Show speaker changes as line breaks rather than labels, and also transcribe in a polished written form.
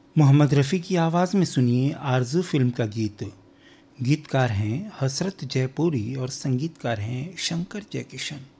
मोहम्मद रफ़ी की आवाज़ में सुनिए आरज़ू फ़िल्म का गीत। गीतकार हैं हसरत जयपुरी और संगीतकार हैं शंकर जयकिशन।